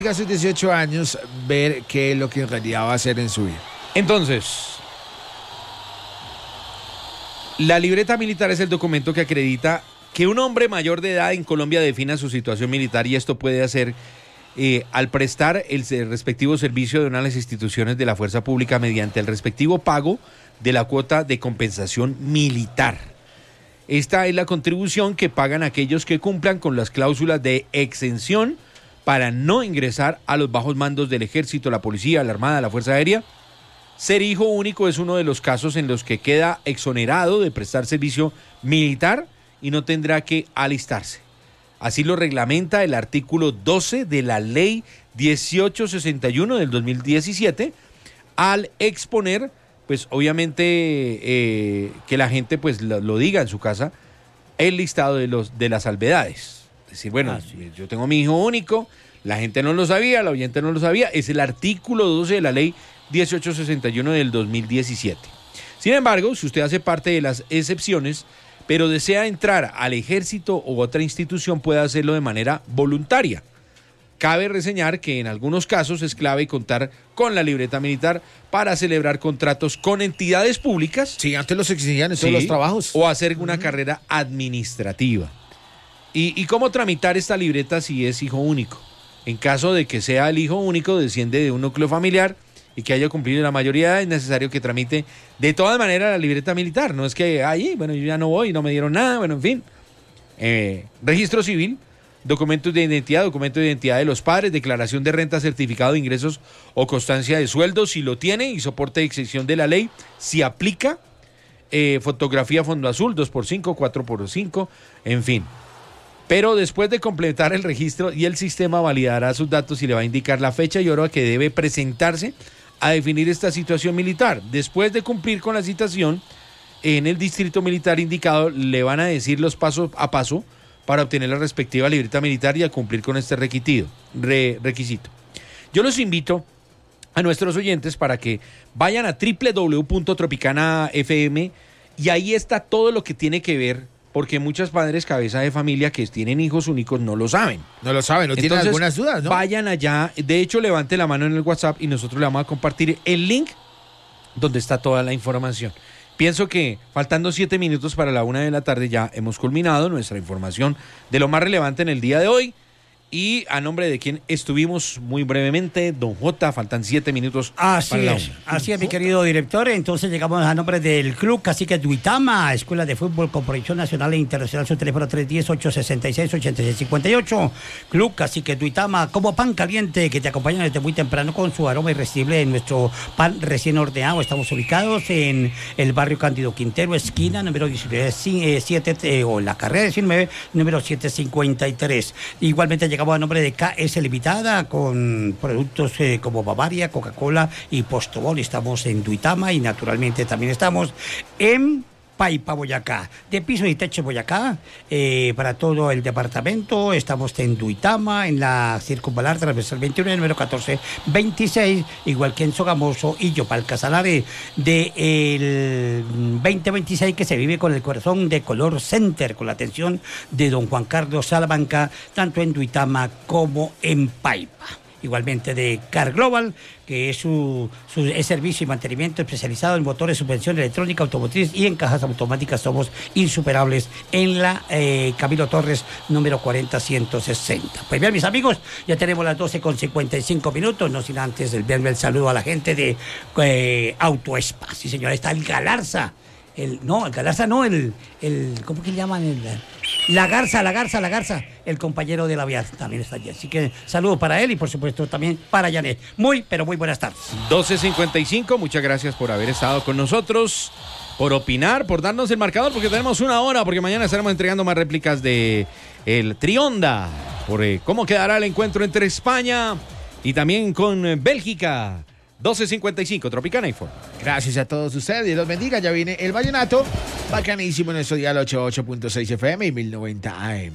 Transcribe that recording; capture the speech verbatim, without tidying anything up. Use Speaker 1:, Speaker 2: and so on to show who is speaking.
Speaker 1: a sus dieciocho años, ver qué es lo que en realidad va a hacer en su vida.
Speaker 2: Entonces, la libreta militar es el documento que acredita que un hombre mayor de edad en Colombia defina su situación militar, y esto puede hacer eh, al prestar el respectivo servicio de una de las instituciones de la fuerza pública mediante el respectivo pago de la cuota de compensación militar. Esta es la contribución que pagan aquellos que cumplan con las cláusulas de exención para no ingresar a los bajos mandos del Ejército, la Policía, la Armada, la Fuerza Aérea. Ser hijo único es uno de los casos en los que queda exonerado de prestar servicio militar y no tendrá que alistarse. Así lo reglamenta el artículo doce de la Ley dieciocho sesenta y uno del dos mil diecisiete, al exponer, pues obviamente, eh, que la gente pues lo, lo diga en su casa, el listado de, los, de las salvedades. Es decir, bueno, ah, sí. yo tengo mi hijo único, la gente no lo sabía, la oyente no lo sabía, es el artículo doce de la Ley dieciocho sesenta y uno del dos mil diecisiete. Sin embargo, si usted hace parte de las excepciones, pero desea entrar al ejército u otra institución, puede hacerlo de manera voluntaria. Cabe reseñar que en algunos casos es clave contar con la libreta militar para celebrar contratos con entidades públicas.
Speaker 1: Sí, antes los exigían en todos
Speaker 2: sí,
Speaker 1: los trabajos.
Speaker 2: O hacer una uh-huh. carrera administrativa. ¿Y, ¿Y cómo tramitar esta libreta si es hijo único? En caso de que sea el hijo único, desciende de un núcleo familiar y que haya cumplido la mayoría, es necesario que tramite de todas maneras la libreta militar. No es que, ay, bueno, yo ya no voy, no me dieron nada, bueno, en fin. Eh, registro civil, documentos de identidad, documento de identidad de los padres, declaración de renta, certificado de ingresos o constancia de sueldo, si lo tiene, y soporte de exención de la ley, si aplica, eh, fotografía fondo azul, dos por cinco, cuatro por cinco, en fin. Pero después de completar el registro, y el sistema validará sus datos y le va a indicar la fecha y hora que debe presentarse a definir esta situación militar. Después de cumplir con la citación en el distrito militar indicado, le van a decir los pasos a paso para obtener la respectiva libreta militar y a cumplir con este requisito. Re, requisito. Yo los invito a nuestros oyentes para que vayan a doble u doble u doble u punto tropicana f m, y ahí está todo lo que tiene que ver, porque muchos padres cabeza de familia que tienen hijos únicos no lo saben.
Speaker 1: No lo saben, no tienen
Speaker 2: Entonces,
Speaker 1: algunas dudas, ¿no?
Speaker 2: Vayan allá, de hecho levante la mano en el WhatsApp y nosotros le vamos a compartir el link donde está toda la información. Pienso que faltando siete minutos para la una de la tarde ya hemos culminado nuestra información de lo más relevante en el día de hoy. Y a nombre de quien estuvimos muy brevemente, don J, faltan siete minutos.
Speaker 3: Así
Speaker 2: para la
Speaker 3: es,
Speaker 2: una.
Speaker 3: así es, mi querido director. Entonces llegamos a nombre del Club Cacique Duitama, Escuela de Fútbol con proyección nacional e internacional, su teléfono tres uno cero, ocho seis seis, ocho seis cinco ocho. Club Cacique Duitama, como pan caliente que te acompaña desde muy temprano con su aroma irresistible en nuestro pan recién horneado. Estamos ubicados en el barrio Cándido Quintero, esquina número diecisiete, eh, o la carrera diecinueve, número setecientos cincuenta y tres. Igualmente llegamos a nombre de K S Limitada, con productos eh, como Bavaria, Coca-Cola y Postobón. Estamos en Duitama y naturalmente también estamos en Paipa, Boyacá, de piso y techo Boyacá, eh, para todo el departamento. Estamos en Duitama, en la Circunvalar transversal veintiuno, número catorce veintiséis, igual que en Sogamoso y Yopal Casanare, del veinte veintiséis, que se vive con el corazón de Color Center, con la atención de don Juan Carlos Salamanca, tanto en Duitama como en Paipa. Igualmente de Car Global, que es su, su es servicio y mantenimiento especializado en motores, suspensión electrónica, automotriz y en cajas automáticas. Somos insuperables en la eh, Camilo Torres, número cuarenta ciento sesenta. Pues bien, mis amigos, ya tenemos las doce con cincuenta y cinco minutos, no sin antes enviarme el saludo a la gente de eh, Autoespa. Sí, señora, está el Galarza. El, no, el Galarza no, el, el ¿cómo que le llaman? El, la Garza, la Garza, la Garza, el compañero de la Vial también está allí. Así que saludos para él y por supuesto también para Janet. Muy, pero muy buenas tardes.
Speaker 2: doce cincuenta y cinco, muchas gracias por haber estado con nosotros, por opinar, por darnos el marcador, porque tenemos una hora, porque mañana estaremos entregando más réplicas de el Trionda, por eh, cómo quedará el encuentro entre España y también con Bélgica. doce cincuenta y cinco, Tropicana Informa.
Speaker 1: Gracias a todos ustedes, Dios los bendiga. Ya viene el vallenato, bacanísimo en nuestro dial ochenta y ocho punto seis F M y mil noventa A M.